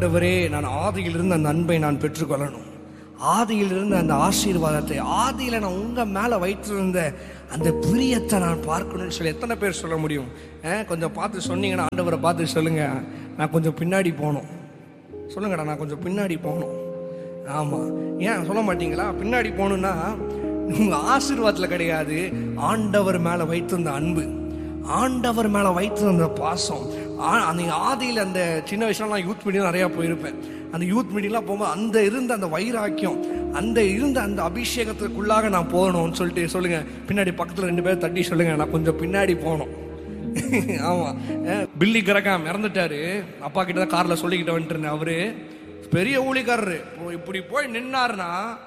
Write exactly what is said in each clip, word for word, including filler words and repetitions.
ஆண்டவரே, நான் ஆதியிலிருந்து அந்த அன்பை நான் பெற்றுக்கொள்ளணும், ஆதியிலிருந்து அந்த ஆசீர்வாதத்தை, ஆதியில் நான் உங்கள் மேலே வைத்திருந்த அந்த பிரியத்தை நான் பார்க்கணும்னு சொல்லி எத்தனை பேர் சொல்ல முடியும்? கொஞ்சம் பார்த்து சொன்னீங்கன்னா, ஆண்டவரை பார்த்து சொல்லுங்கள், நான் கொஞ்சம் பின்னாடி போகணும். சொல்லுங்கடா, நான் கொஞ்சம் பின்னாடி போகணும். ஆமாம், ஏன் சொல்ல மாட்டீங்களா? பின்னாடி போகணுன்னா உங்கள் ஆசீர்வாதத்தில் கிடையாது, ஆண்டவர் மேலே வைத்திருந்த அன்பு, ஆண்டவர் மேலே வைத்திருந்த பாசம். அந்த ஆதியில் அந்த சின்ன வயசுலாம் யூத் மீட்டிங் நிறையா போயிருப்பேன். அந்த யூத் மீட்டிங்லாம் போகும்போது அந்த இருந்த அந்த வைராக்கியம், அந்த இருந்த அந்த அபிஷேகத்துக்குள்ளாக நான் போகணும்னு சொல்லிட்டு சொல்லுங்கள். பின்னாடி பக்கத்தில் ரெண்டு பேர் தட்டி சொல்லுங்கள், நான் கொஞ்சம் பின்னாடி போகணும். ஆமாம், பில்லி கிரகாம் இறந்துட்டாரு. அப்பா கிட்ட தான் காரில் சொல்லிக்கிட்டு வந்துட்டு இருந்தேன். அவரு பெரிய ஊழிக்காரரு. இப்படி போய் நின்னாருன்னா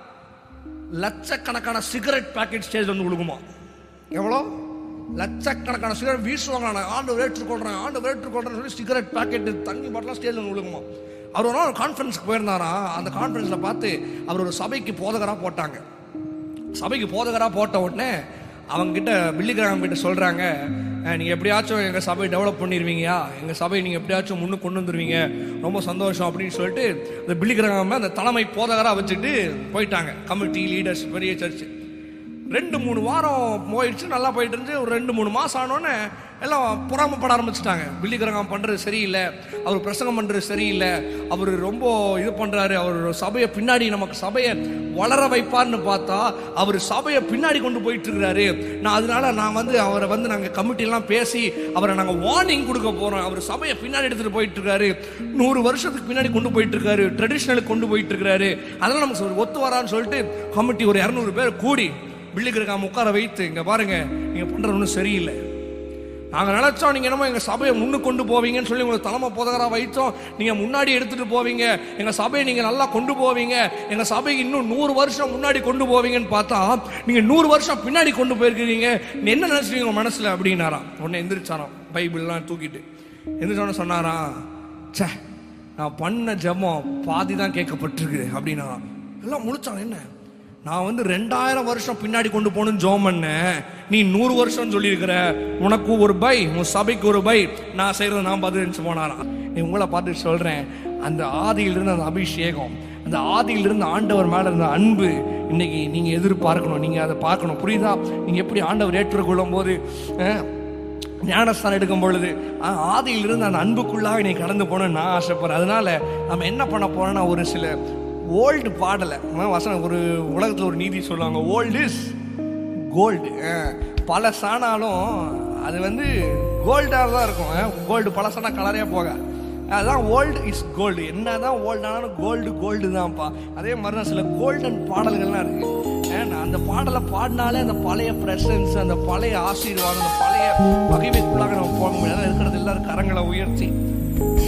லட்சக்கணக்கான சிகரெட் பேக்கெட் ஸ்டேஜ் வந்து விழுகுமா? எவ்வளோ? லட்சக்கணக்கான சிகரெட் வீசுவாங்க. ஆண்டு ஏற்றுக்கொள்றேன், ஆண்டு ஏற்றுக்கொள்றேன்னு சொல்லி சிகரெட் பேக்கெட், தண்ணி பாட்டிலாம் ஸ்டேஜ் வந்து விழுகுமா? அவர் ஒரு நாள் கான்ஃபரன்ஸுக்கு போயிருந்தாரா. அந்த கான்ஃபரன்ஸில் பார்த்து அவர் ஒரு சபைக்கு போதகராக போட்டாங்க. சபைக்கு போதகராக போட்ட உடனே அவங்ககிட்ட பில்லி கிரகாம் கிட்ட சொல்கிறாங்க, நீங்கள் எப்படியாச்சும் எங்கள் சபையை டெவலப் பண்ணிடுவீங்கயா, எங்கள் சபையை நீங்கள் எப்படியாச்சும் முன்னுக்கு கொண்டு வந்துடுவீங்க, ரொம்ப சந்தோஷம் அப்படின்னு சொல்லிட்டு இந்த பில்லி கிரகாம் அந்த தலைமை போதகராக வச்சுட்டு போயிட்டாங்க. கமிட்டி லீடர்ஸ், பெரிய சர்ச்சு. ரெண்டு மூணு வாரம் போயிடுச்சு, நல்லா போயிட்டு இருந்துச்சு. ஒரு ரெண்டு மூணு மாதம் ஆனோடனே எல்லாம் பொறாமப்பட ஆரம்பிச்சுட்டாங்க. பில்லி கிரகாம் பண்ணுறது சரியில்லை, அவர் பிரசங்கம் பண்ணுறது சரியில்லை, அவர் ரொம்ப இது பண்ணுறாரு, அவர் சபையை பின்னாடி நமக்கு சபையை வளர வைப்பார்னு பார்த்தா அவர் சபையை பின்னாடி கொண்டு போயிட்டு இருக்கிறாரு. நான் அதனால நான் வந்து அவரை வந்து நாங்கள் கமிட்டிலாம் பேசி அவரை நாங்கள் வார்னிங் கொடுக்க போகிறோம். அவர் சபையை பின்னாடி எடுத்துகிட்டு போயிட்டு இருக்காரு, நூறு வருஷத்துக்கு பின்னாடி கொண்டு போயிட்டு இருக்காரு, ட்ரெடிஷ்னலுக்கு கொண்டு போயிட்டு இருக்காரு, அதெல்லாம் நமக்கு ஒத்து வரான்னு சொல்லிட்டு கமிட்டி ஒரு இரநூறு பேர் கூடி பில்லி கிரகாம் உட்கார வைத்து, இங்கே பாருங்க, நீங்கள் பண்ணுறது ஒன்றும் சரியில்லை, நாங்கள் நினச்சோம் நீங்கள் என்னமோ எங்கள் சபையை முன்னுக்கு கொண்டு போவீங்கன்னு சொல்லி உங்களை தலைமை போதகராக வைத்தோம், நீங்கள் முன்னாடி எடுத்துகிட்டு போவீங்க, எங்கள் சபையை நீங்கள் நல்லா கொண்டு போவீங்க, எங்கள் சபைக்கு இன்னும் நூறு வருஷம் முன்னாடி கொண்டு போவீங்கன்னு பார்த்தா நீங்கள் நூறு வருஷம் பின்னாடி கொண்டு போயிருக்கிறீங்க, என்ன நினச்சிட்டீங்க உங்கள் மனசில் அப்படின்னாராம். உடனே எந்திரிச்சாராம், பைபிள்லாம் தூக்கிட்டு எந்திரிச்சோன்னு சொன்னாராம், சே, நான் பண்ண ஜெபம் பாதி தான் கேட்கப்பட்டிருக்கு அப்படின்னா. எல்லாம் முழிச்சாங்க, என்ன நான் வந்து ரெண்டாயிரம் வருஷம் பின்னாடி கொண்டு போகணும்னு ஜெபம் பண்ணேன், நீ நூறு வருஷம் சொல்லியிருக்கிற, உனக்கு ஒரு பை, உன் சபைக்கு ஒரு பை, நான் செய்யறது நான் பார்த்து போனாராம். நீ உங்களை பார்த்து சொல்றேன், அந்த ஆதியிலிருந்து அந்த அபிஷேகம், அந்த ஆதியிலிருந்து ஆண்டவர் மேல இருந்த அன்பு இன்னைக்கு நீங்க எதிர்பார்க்கணும், நீங்க அதை பார்க்கணும். புரியுதா? நீங்க எப்படி ஆண்டவர் ஏற்றுக்கொள்ளும் போது, ஞானஸ்தானம் எடுக்கும் பொழுது ஆதியிலிருந்து அந்த அன்புக்குள்ளாக நீ கடந்து போகணும்னு நான் ஆசைப்படுறேன். அதனால நம்ம என்ன பண்ண போறோம்னா, ஒரு சில ஓல்டு பாடலை வசனம், ஒரு உலகத்தில் ஒரு நீதி சொல்லுவாங்க, ஓல்டு இஸ் கோல்டு. பழசானாலும் அது வந்து கோல்டாக தான் இருக்கும். கோல்டு பழசானா கலரே போக, அதுதான் ஓல்டு இஸ் கோல்டு. என்ன தான் ஓல்டு ஆனாலும் கோல்டு கோல்டு தான்ப்பா. அதே மாதிரி தான் சில கோல்டன் பாடல்கள்லாம் இருக்கு. அந்த பாடலை பாடினாலே அந்த பழைய பிரசன்ஸ், அந்த பழைய ஆசீர்வாதம், அந்த பழைய மகிமைக்குள்ளாக நம்ம போக முடியாது. இருக்கிறது எல்லாரும் கரங்களை உயர்த்தி